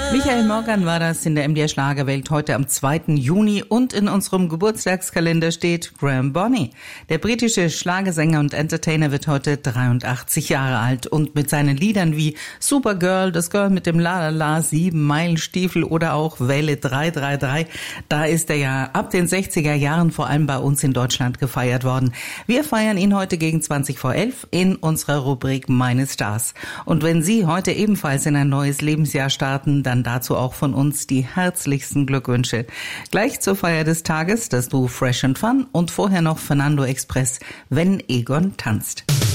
Michael Morgan war das in der MDR Schlagerwelt heute am 2. Juni und in unserem Geburtstagskalender steht Graham Bonney. Der britische Schlagersänger und Entertainer wird heute 83 Jahre alt und mit seinen Liedern wie Supergirl, das Girl mit dem La 7 Meilenstiefel oder auch Welle 333, da ist er ja ab den 60er Jahren vor allem bei uns in Deutschland gefeiert worden. Wir feiern ihn heute gegen 20 vor 11 in unserer Rubrik Meine Stars. Und wenn Sie heute ebenfalls in ein neues Lebensjahr starten, dann dazu auch von uns die herzlichsten Glückwünsche. Gleich zur Feier des Tages das Duo Fresh and Fun und vorher noch Fernando Express, Wenn Egon tanzt.